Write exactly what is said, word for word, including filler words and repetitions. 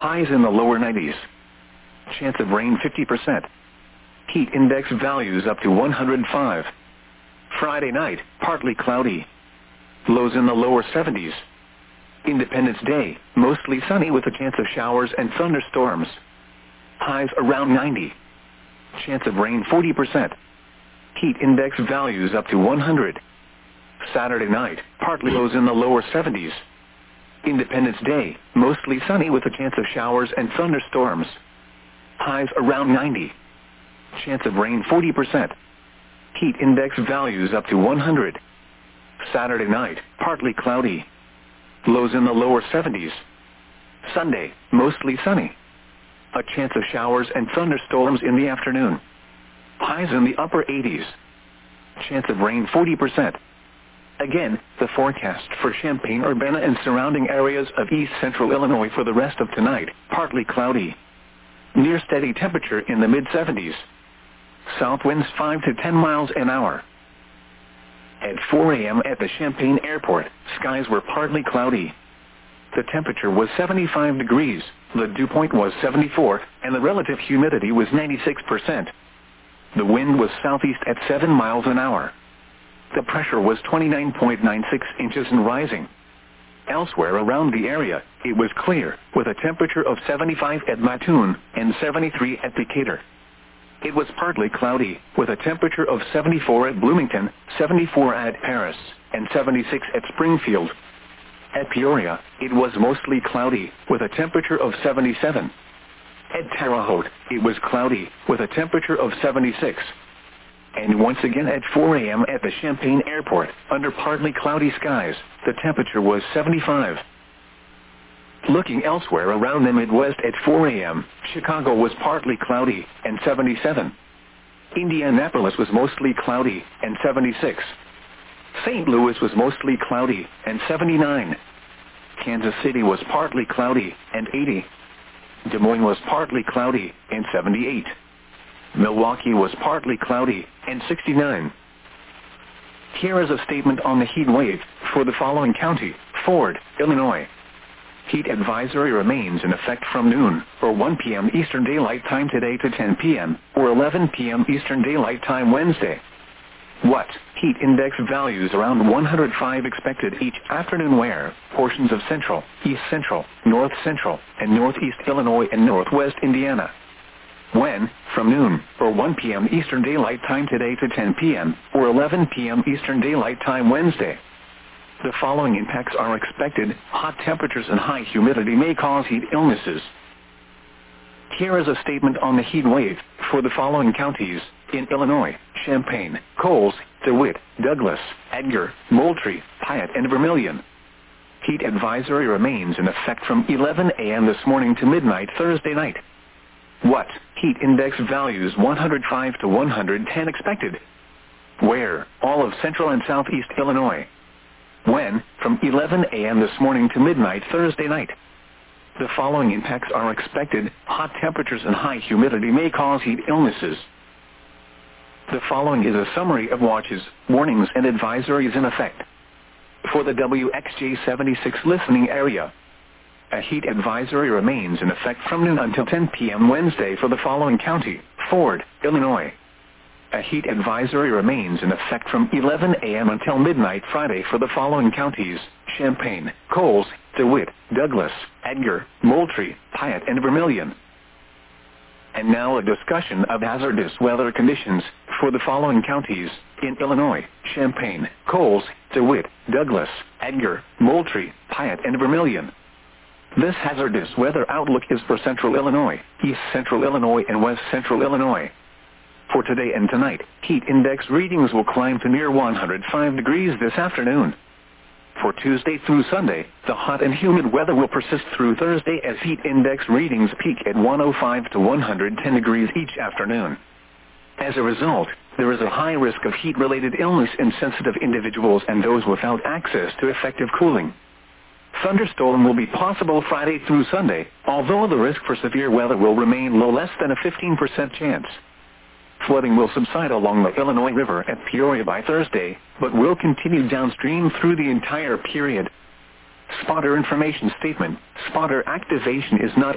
Highs in the lower nineties. Chance of rain fifty percent. Heat index values up to one hundred five. Friday night, partly cloudy. Lows in the lower seventies. Independence Day, mostly sunny with a chance of showers and thunderstorms. Highs around ninety. Chance of rain forty percent. Heat index values up to one hundred. Saturday night, partly lows in the lower seventies. Independence Day, mostly sunny with a chance of showers and thunderstorms. Highs around ninety. Chance of rain forty percent. Heat index values up to one hundred. Saturday night, partly cloudy. Lows in the lower seventies. Sunday, mostly sunny. A chance of showers and thunderstorms in the afternoon. Highs in the upper eighties. Chance of rain forty percent. Again, the forecast for Champaign-Urbana and surrounding areas of east central Illinois for the rest of tonight, partly cloudy. Near steady temperature in the mid seventies. South winds five to ten miles an hour. At four a m at the Champaign Airport, skies were partly cloudy. The temperature was seventy-five degrees, the dew point was seventy-four, and the relative humidity was ninety-six percent. The wind was southeast at seven miles an hour. The pressure was twenty-nine point nine six inches and rising. Elsewhere around the area, it was clear, with a temperature of seventy-five at Mattoon and seventy-three at Decatur. It was partly cloudy, with a temperature of seventy-four at Bloomington, seventy-four at Paris, and seventy-six at Springfield. At Peoria, it was mostly cloudy, with a temperature of seventy-seven. At Terre Haute, it was cloudy, with a temperature of seventy-six. And once again at four a m at the Champaign Airport, under partly cloudy skies, the temperature was seventy-five. Looking elsewhere around the Midwest at four a m, Chicago was partly cloudy, and seventy-seven. Indianapolis was mostly cloudy, and seventy-six. Saint Louis was mostly cloudy, and seventy-nine. Kansas City was partly cloudy, and eighty. Des Moines was partly cloudy, and seventy-eight. Milwaukee was partly cloudy, and sixty-nine. Here is a statement on the heat wave for the following county: Ford, Illinois. Heat advisory remains in effect from noon, or one p m Eastern Daylight Time today to ten p m, or eleven p m Eastern Daylight Time Wednesday. What? Heat index values around one hundred five expected each afternoon where portions of central, east central, north central, and northeast Illinois and northwest Indiana. When? From noon, or one p m Eastern Daylight Time today to ten p m, or eleven p m Eastern Daylight Time Wednesday. The following impacts are expected. Hot temperatures and high humidity may cause heat illnesses. Here is a statement on the heat wave for the following counties in Illinois: Champaign, Coles, DeWitt, Douglas, Edgar, Moultrie, Piatt, and Vermilion. Heat advisory remains in effect from eleven a m this morning to midnight Thursday night. What? Heat index values one hundred five to one hundred ten expected. Where? All of central and southeast Illinois. When? From eleven a m this morning to midnight Thursday night. The following impacts are expected. Hot temperatures and high humidity may cause heat illnesses. The following is a summary of watches, warnings, and advisories in effect. For the W X J seventy-six listening area, a heat advisory remains in effect from noon until ten p m Wednesday for the following county: Ford, Illinois. A heat advisory remains in effect from eleven a m until midnight Friday for the following counties: Champaign, Coles, DeWitt, Douglas, Edgar, Moultrie, Piatt, and Vermilion. And now a discussion of hazardous weather conditions for the following counties in Illinois: Champaign, Coles, DeWitt, Douglas, Edgar, Moultrie, Piatt, and Vermilion. This hazardous weather outlook is for central Illinois, east central Illinois, and west central Illinois. For today and tonight, heat index readings will climb to near one hundred five degrees this afternoon. For Tuesday through Sunday, the hot and humid weather will persist through Thursday as heat index readings peak at one hundred five to one hundred ten degrees each afternoon. As a result, there is a high risk of heat-related illness in sensitive individuals and those without access to effective cooling. Thunderstorm will be possible Friday through Sunday, although the risk for severe weather will remain low, less than a fifteen percent chance. Flooding will subside along the Illinois River at Peoria by Thursday, but will continue downstream through the entire period. Spotter information statement: spotter activation is not